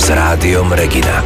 s Rádiom Regina.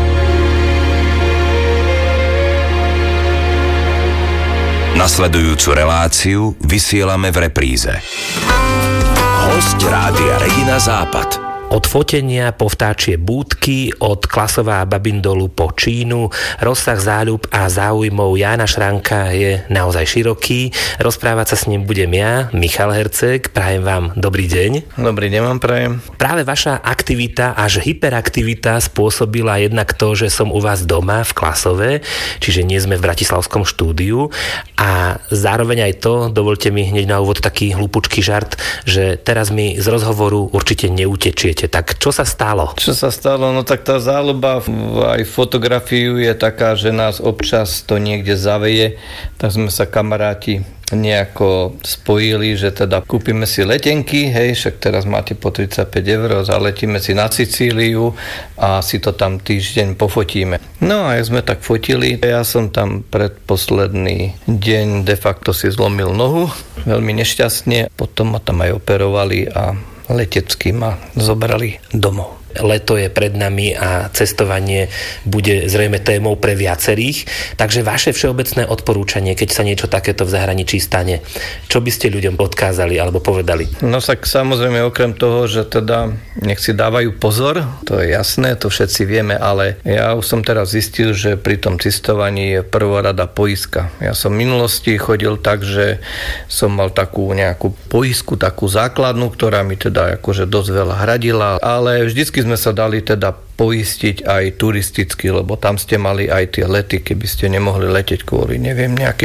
Nasledujúcu reláciu vysielame v repríze. Hosť Rádia Regina Západ. Od fotenia po vtáčie búdky, od Klasová Babindolu po Čínu, rozsah záľub a záujmov Jána Šranka je naozaj široký. Rozprávať sa s ním budem ja, Michal Herceg. Prajem vám dobrý deň. Dobrý deň vám prajem. Práve vaša aktivita, až hyperaktivita spôsobila jednak to, že som u vás doma v Klasove, čiže nie sme v bratislavskom štúdiu, a zároveň aj to, dovolte mi hneď na úvod taký hlúpučký žart, že teraz mi z rozhovoru určite neutečiete. Tak čo sa stalo? Čo sa stalo? No tak tá záľuba aj fotografiu je taká, že nás občas to niekde zaveje, tak sme sa kamaráti nejako spojili, že teda kúpime si letenky, hej, však teraz máte po 35 €, zaletíme si na Sicíliu a si to tam týždeň pofotíme. No a sme tak fotili, ja som tam predposledný deň de facto si zlomil nohu, veľmi nešťastne, potom ma tam aj operovali a letecky ma zobrali domov. Leto je pred nami a cestovanie bude zrejme témou pre viacerých. Takže vaše všeobecné odporúčanie, keď sa niečo takéto v zahraničí stane, čo by ste ľuďom odkázali alebo povedali? No tak samozrejme okrem toho, že teda nech si dávajú pozor, to je jasné, to všetci vieme, ale ja už som teraz zistil, že pri tom cestovaní je prvorada poistka. Ja som v minulosti chodil tak, že som mal takú nejakú poistku, takú základnú, ktorá mi teda akože dosť veľa hradila, ale vždycky sme sa dali teda poistiť aj turisticky, lebo tam ste mali aj tie lety, keby ste nemohli leteť kvôli, neviem, nejaké